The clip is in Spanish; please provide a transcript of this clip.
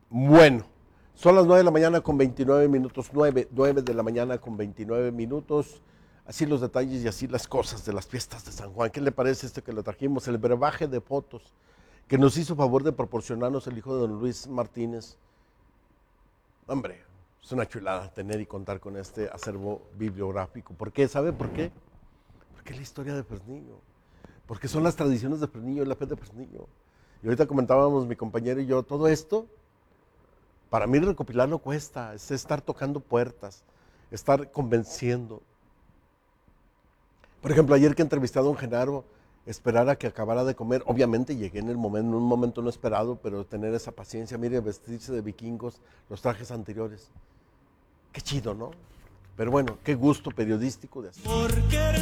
Bueno, son las 9 de la mañana con 29 minutos, 9 de la mañana con 29 minutos. Así los detalles y así las cosas de las fiestas de San Juan. ¿Qué le parece esto que le trajimos? El brebaje de fotos que nos hizo favor de proporcionarnos el hijo de don Luis Martínez. Hombre, es una chulada tener y contar con este acervo bibliográfico. ¿Por qué? ¿Sabe por qué? Porque es la historia de Fresnillo. Porque son las tradiciones de Fresnillo, la fe de Fresnillo. Y ahorita comentábamos mi compañero y yo, todo esto para mí recopilarlo cuesta, es estar tocando puertas, estar convenciendo. Por ejemplo, ayer que entrevisté a don Genaro, esperar a que acabara de comer, obviamente llegué en un momento no esperado, pero tener esa paciencia, mire, vestirse de vikingos, los trajes anteriores. Qué chido, ¿no? Pero bueno, qué gusto periodístico de hacer.